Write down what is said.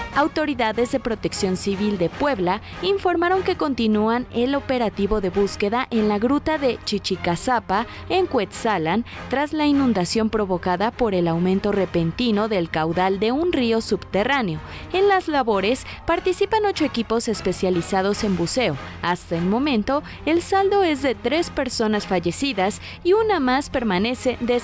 Autoridades de Protección Civil de Puebla informaron que continúan el operativo de búsqueda en la gruta de Chichicazapa, en Cuetzalan, tras la inundación provocada por el aumento repentino del caudal de un río subterráneo. En las labores participan 8 equipos especializados en buceo. Hasta el momento, el saldo es de 3 personas fallecidas y una más permanece desaparecida.